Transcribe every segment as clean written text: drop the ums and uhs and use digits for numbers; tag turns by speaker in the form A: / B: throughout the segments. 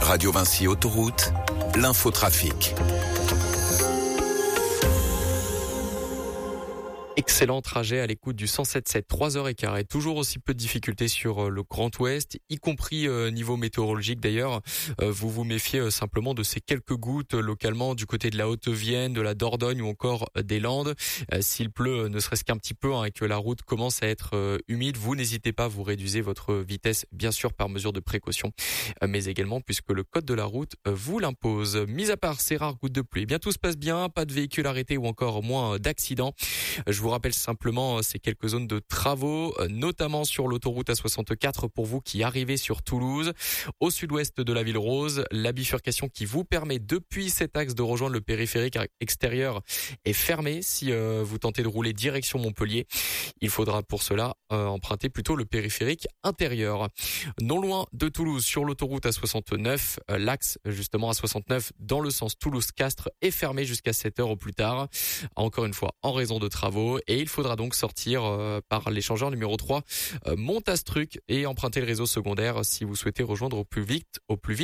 A: Radio Vinci Autoroute, l'infotrafic.
B: Excellent trajet à l'écoute du 107.7, 3h15 et toujours aussi peu de difficultés sur le Grand Ouest, y compris niveau météorologique d'ailleurs. Vous vous méfiez simplement de ces quelques gouttes localement du côté de la Haute-Vienne, de la Dordogne ou encore des Landes. S'il pleut ne serait-ce qu'un petit peu et que la route commence à être humide, vous n'hésitez pas, vous réduisez votre vitesse bien sûr par mesure de précaution, mais également puisque le code de la route vous l'impose. Mis à part ces rares gouttes de pluie, eh bien tout se passe bien, pas de véhicules arrêtés ou encore moins d'accidents. Je vous rappelle simplement ces quelques zones de travaux, notamment sur l'autoroute A64 pour vous qui arrivez sur Toulouse. Au sud-ouest de la ville rose, la bifurcation qui vous permet depuis cet axe de rejoindre le périphérique extérieur est fermée si vous tentez de rouler direction Montpellier. Il faudra pour cela emprunter plutôt le périphérique intérieur. Non loin de Toulouse, sur l'autoroute A69, l'axe justement A69 dans le sens Toulouse-Castres est fermé jusqu'à 7h au plus tard. Encore une fois, en raison de travaux. Et il faudra donc sortir par l'échangeur numéro 3 Montastruc et emprunter le réseau secondaire si vous souhaitez rejoindre au plus vite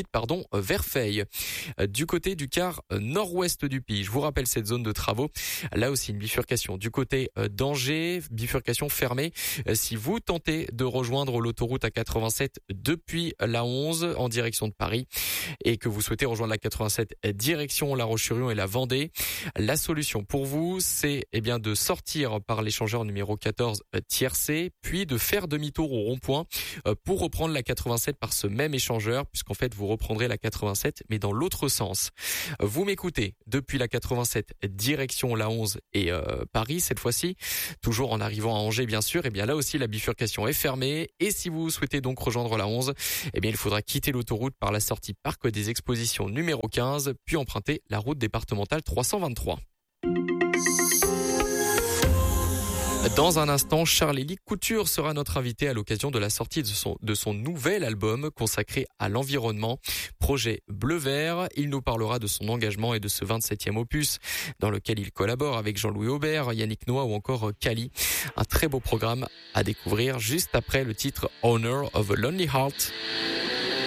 B: Verfeil. Du côté du quart nord-ouest du Pays, je vous rappelle cette zone de travaux. Là aussi une bifurcation du côté d'Angers, bifurcation fermée. Si vous tentez de rejoindre l'autoroute A87 depuis la 11 en direction de Paris et que vous souhaitez rejoindre la 87 direction La Roche-sur-Yon et la Vendée, la solution pour vous c'est de sortir par l'échangeur numéro 14 Tiercé, puis de faire demi-tour au rond-point pour reprendre la 87 par ce même échangeur, puisqu'en fait vous reprendrez la 87 mais dans l'autre sens. Vous m'écoutez depuis la 87 direction la 11 et Paris cette fois-ci, toujours en arrivant à Angers bien sûr, et bien là aussi la bifurcation est fermée et si vous souhaitez donc rejoindre la 11, il faudra quitter l'autoroute par la sortie Parc des Expositions numéro 15, puis emprunter la route départementale 323. Dans un instant, Charlélie Couture sera notre invité à l'occasion de la sortie de son nouvel album consacré à l'environnement, projet Bleu-Vert. Il nous parlera de son engagement et de ce 27e opus dans lequel il collabore avec Jean-Louis Aubert, Yannick Noah ou encore Kali. Un très beau programme à découvrir juste après le titre Honor of a Lonely Heart.